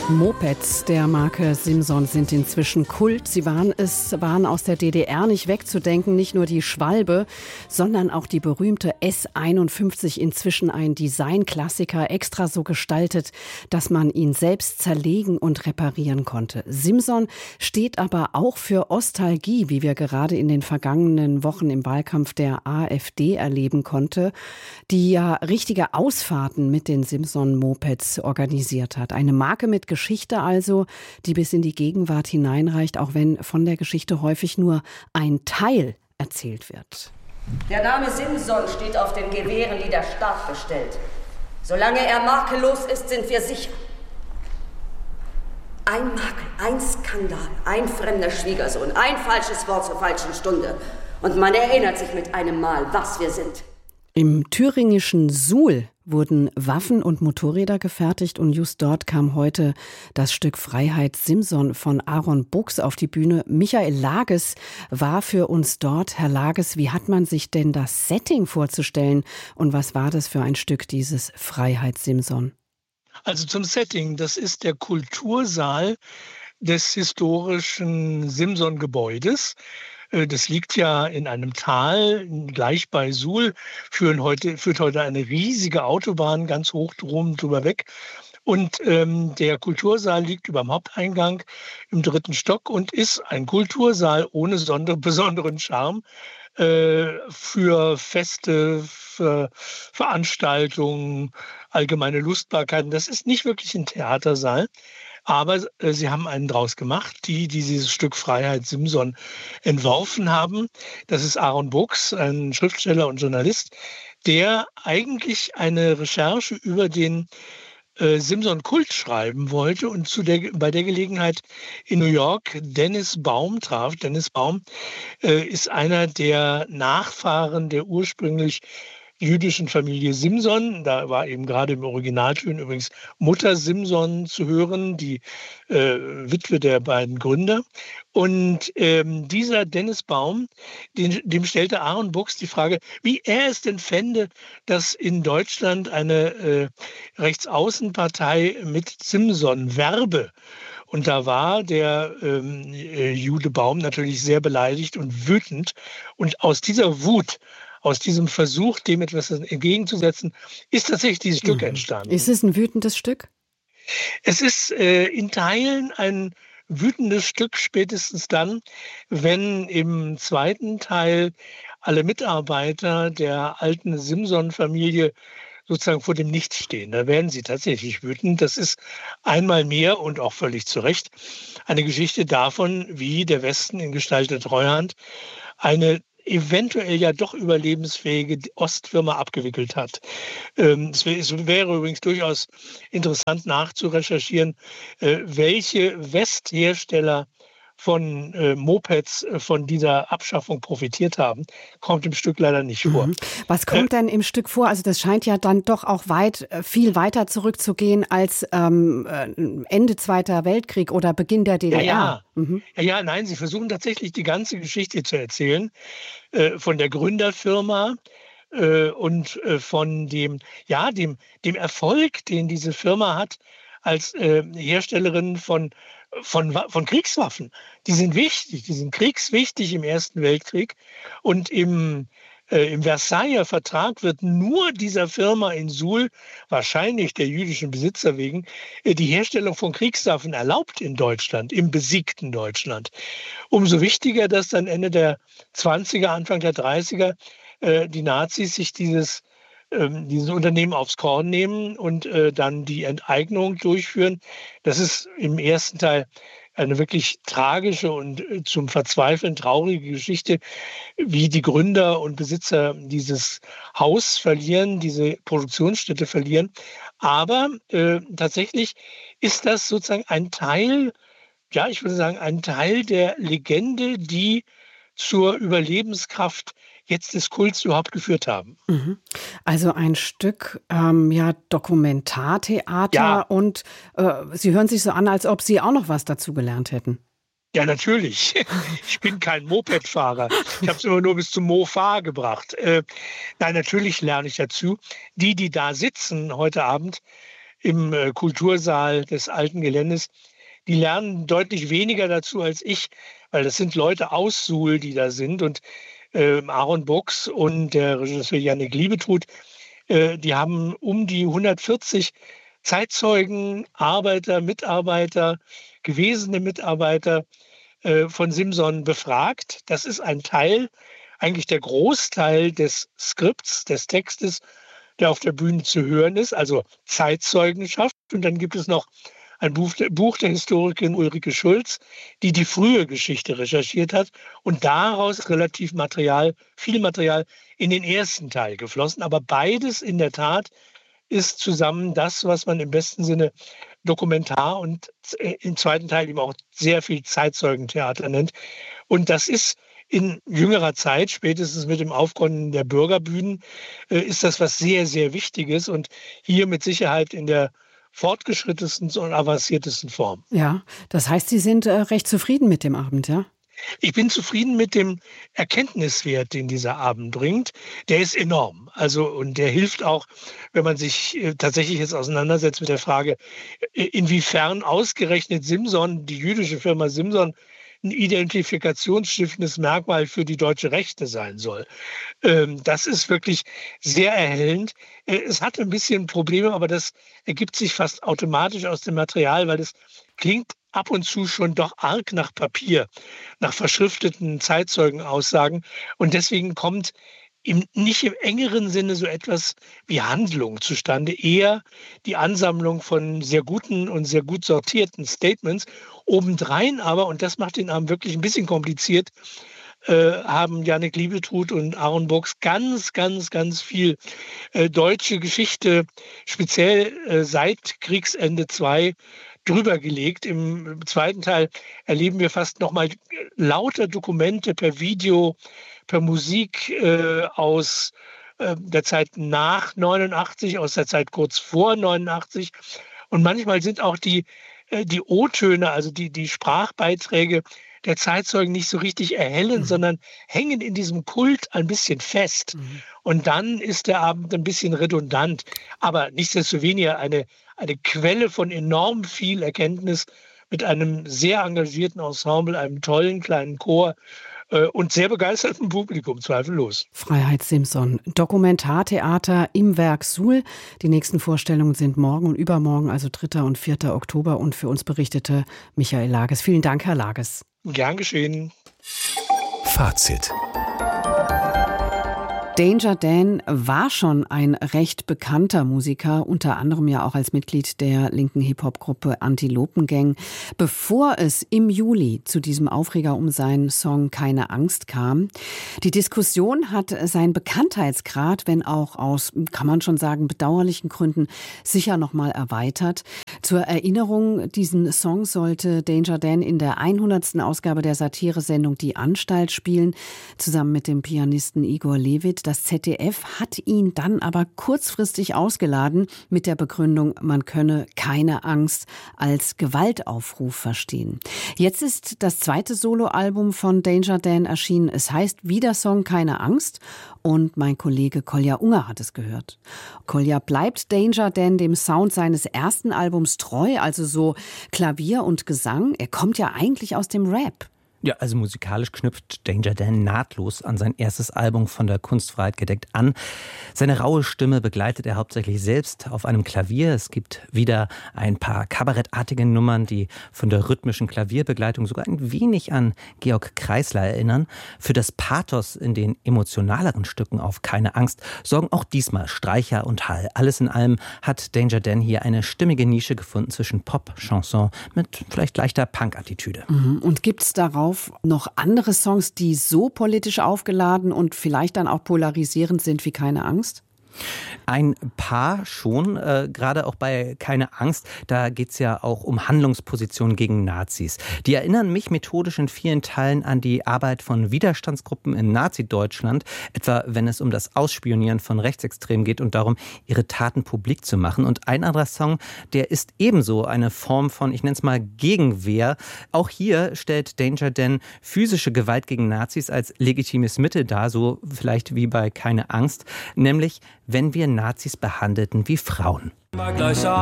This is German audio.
Mopeds der Marke Simson sind inzwischen Kult. Sie waren aus der DDR nicht wegzudenken. Nicht nur die Schwalbe, sondern auch die berühmte S51, inzwischen ein Designklassiker, extra so gestaltet, dass man ihn selbst zerlegen und reparieren konnte. Simson steht aber auch für Ostalgie, wie wir gerade in den vergangenen Wochen im Wahlkampf der AfD erleben konnten, die ja richtige Ausfahrten mit den Simson-Mopeds organisiert hat. Eine Marke mit Geschichte also, die bis in die Gegenwart hineinreicht, auch wenn von der Geschichte häufig nur ein Teil erzählt wird. Der Name Simson steht auf den Gewehren, die der Staat bestellt. Solange er makellos ist, sind wir sicher. Ein Makel, ein Skandal, ein fremder Schwiegersohn, ein falsches Wort zur falschen Stunde. Und man erinnert sich mit einem Mal, was wir sind. Im thüringischen Suhl wurden Waffen und Motorräder gefertigt und just dort kam heute das Stück Freiheit Simson von Aaron Buchs auf die Bühne. Michael Lages war für uns dort. Herr Lages, wie hat man sich denn das Setting vorzustellen und was war das für ein Stück, dieses Freiheit Simson? Also zum Setting, das ist der Kultursaal des historischen Simson-Gebäudes. Das liegt ja in einem Tal, gleich bei Suhl, führt heute eine riesige Autobahn ganz hoch drüber weg. Und der Kultursaal liegt über dem Haupteingang im 3. Stock und ist ein Kultursaal ohne besonderen Charme für Feste, für Veranstaltungen, allgemeine Lustbarkeiten. Das ist nicht wirklich ein Theatersaal. Aber sie haben einen draus gemacht, die dieses Stück Freiheit Simson entworfen haben. Das ist Aaron Buchs, ein Schriftsteller und Journalist, der eigentlich eine Recherche über den Simson-Kult schreiben wollte und bei der Gelegenheit in New York Dennis Baum traf. Dennis Baum ist einer der Nachfahren der ursprünglich jüdischen Familie Simson. Da war eben gerade im Originalton übrigens Mutter Simson zu hören, die Witwe der beiden Gründer. Und dieser Dennis Baum, dem stellte Aaron Buchs die Frage, wie er es denn fände, dass in Deutschland eine Rechtsaußenpartei mit Simson werbe. Und da war der Jude Baum natürlich sehr beleidigt und wütend. Und aus dieser Wut, aus diesem Versuch, dem etwas entgegenzusetzen, ist tatsächlich dieses Stück entstanden. Ist es ein wütendes Stück? Es ist in Teilen ein wütendes Stück, spätestens dann, wenn im zweiten Teil alle Mitarbeiter der alten Simson-Familie sozusagen vor dem Nichts stehen. Da werden sie tatsächlich wütend. Das ist einmal mehr und auch völlig zu Recht eine Geschichte davon, wie der Westen in Gestalt der Treuhand eine eventuell ja doch überlebensfähige Ostfirma abgewickelt hat. Es wäre übrigens durchaus interessant nachzurecherchieren, welche Westhersteller von Mopeds von dieser Abschaffung profitiert haben, kommt im Stück leider nicht vor. Was kommt denn im Stück vor? Also das scheint ja dann doch auch viel weiter zurückzugehen als Ende Zweiter Weltkrieg oder Beginn der DDR. Nein, sie versuchen tatsächlich die ganze Geschichte zu erzählen, von der Gründerfirma und von dem Erfolg, den diese Firma hat als Herstellerin von Kriegswaffen. Die sind wichtig, die sind kriegswichtig im Ersten Weltkrieg. Und im Versailler Vertrag wird nur dieser Firma in Suhl, wahrscheinlich der jüdischen Besitzer wegen, die Herstellung von Kriegswaffen erlaubt in Deutschland, im besiegten Deutschland. Umso wichtiger, dass dann Ende der 20er, Anfang der 30er die Nazis sich dieses Unternehmen aufs Korn nehmen und dann die Enteignung durchführen. Das ist im ersten Teil eine wirklich tragische und zum Verzweifeln traurige Geschichte, wie die Gründer und Besitzer dieses Haus verlieren, diese Produktionsstätte verlieren. Aber tatsächlich ist das sozusagen ein Teil, ich würde sagen, ein Teil der Legende, die zur Überlebenskraft jetzt des Kults überhaupt geführt haben. Also ein Stück Dokumentartheater und Sie hören sich so an, als ob Sie auch noch was dazu gelernt hätten. Ja, natürlich. Ich bin kein Mopedfahrer. Ich habe es immer nur bis zum Mofa gebracht. Nein, natürlich lerne ich dazu. Die da sitzen heute Abend, im Kultursaal des alten Geländes, die lernen deutlich weniger dazu als ich, weil das sind Leute aus Suhl, die da sind. Und Aaron Box und der Regisseur Jannik Liebetrud, die haben um die 140 Zeitzeugen, Arbeiter, Mitarbeiter, gewesene Mitarbeiter von Simson befragt. Das ist ein Teil, eigentlich der Großteil des Skripts, des Textes, der auf der Bühne zu hören ist, also Zeitzeugenschaft. Und dann gibt es noch ein Buch der Historikerin Ulrike Schulz, die die frühe Geschichte recherchiert hat und daraus relativ viel Material in den ersten Teil geflossen. Aber beides in der Tat ist zusammen das, was man im besten Sinne Dokumentar und im zweiten Teil eben auch sehr viel Zeitzeugentheater nennt. Und das ist in jüngerer Zeit, spätestens mit dem Aufkommen der Bürgerbühnen, ist das was sehr, sehr Wichtiges und hier mit Sicherheit in der fortgeschrittensten und avanciertesten Form. Ja, das heißt, Sie sind recht zufrieden mit dem Abend, ja? Ich bin zufrieden mit dem Erkenntniswert, den dieser Abend bringt. Der ist enorm. Also, und der hilft auch, wenn man sich tatsächlich jetzt auseinandersetzt mit der Frage, inwiefern ausgerechnet Simson, die jüdische Firma Simson, ein identifikationsstiftendes Merkmal für die deutsche Rechte sein soll. Das ist wirklich sehr erhellend. Es hat ein bisschen Probleme, aber das ergibt sich fast automatisch aus dem Material, weil es klingt ab und zu schon doch arg nach Papier, nach verschrifteten Zeitzeugenaussagen. Und deswegen kommt nicht im engeren Sinne so etwas wie Handlung zustande, eher die Ansammlung von sehr guten und sehr gut sortierten Statements. Obendrein aber, und das macht den Abend wirklich ein bisschen kompliziert, haben Jannik Liebetrud und Aaron Box ganz viel deutsche Geschichte, speziell seit Kriegsende 2, drüber gelegt. Im zweiten Teil erleben wir fast nochmal lauter Dokumente per Video, per Musik aus der Zeit nach 89, aus der Zeit kurz vor 89. Und manchmal sind auch die O-Töne, also die Sprachbeiträge der Zeitzeugen nicht so richtig erhellend, sondern hängen in diesem Kult ein bisschen fest. Und dann ist der Abend ein bisschen redundant. Aber nichtsdestoweniger eine Quelle von enorm viel Erkenntnis mit einem sehr engagierten Ensemble, einem tollen kleinen Chor und sehr begeistertem Publikum, zweifellos. Freiheit Simson, Dokumentartheater im Werk Suhl. Die nächsten Vorstellungen sind morgen und übermorgen, also 3. und 4. Oktober. Und für uns berichtete Michael Lages. Vielen Dank, Herr Lages. Gern geschehen. Fazit. Danger Dan war schon ein recht bekannter Musiker, unter anderem ja auch als Mitglied der linken Hip-Hop-Gruppe Antilopengang. Bevor es im Juli zu diesem Aufreger um seinen Song Keine Angst kam. Die Diskussion hat seinen Bekanntheitsgrad, wenn auch aus, kann man schon sagen, bedauerlichen Gründen, sicher noch mal erweitert. Zur Erinnerung, diesen Song sollte Danger Dan in der 100. Ausgabe der Satiresendung Die Anstalt spielen, zusammen mit dem Pianisten Igor Levit. Das ZDF hat ihn dann aber kurzfristig ausgeladen mit der Begründung, man könne Keine Angst als Gewaltaufruf verstehen. Jetzt ist das zweite Soloalbum von Danger Dan erschienen. Es heißt wie der Song Keine Angst und mein Kollege Kolja Unger hat es gehört. Kolja, bleibt Danger Dan dem Sound seines ersten Albums treu, also so Klavier und Gesang? Er kommt ja eigentlich aus dem Rap. Ja, also musikalisch knüpft Danger Dan nahtlos an sein erstes Album Von der Kunstfreiheit gedeckt an. Seine raue Stimme begleitet er hauptsächlich selbst auf einem Klavier. Es gibt wieder ein paar kabarettartige Nummern, die von der rhythmischen Klavierbegleitung sogar ein wenig an Georg Kreisler erinnern. Für das Pathos in den emotionaleren Stücken auf Keine Angst sorgen auch diesmal Streicher und Hall. Alles in allem hat Danger Dan hier eine stimmige Nische gefunden zwischen Pop, Chanson mit vielleicht leichter Punk-Attitüde. Und gibt's darauf noch andere Songs, die so politisch aufgeladen und vielleicht dann auch polarisierend sind wie Keine Angst? Ein paar schon, gerade auch bei Keine Angst, da geht's ja auch um Handlungspositionen gegen Nazis. Die erinnern mich methodisch in vielen Teilen an die Arbeit von Widerstandsgruppen in Nazi-Deutschland, etwa wenn es um das Ausspionieren von Rechtsextremen geht und darum, ihre Taten publik zu machen. Und ein anderer Song, der ist ebenso eine Form von, ich nenne es mal, Gegenwehr. Auch hier stellt Danger Dan physische Gewalt gegen Nazis als legitimes Mittel dar, so vielleicht wie bei Keine Angst, nämlich wenn wir Nazis behandelten wie Frauen.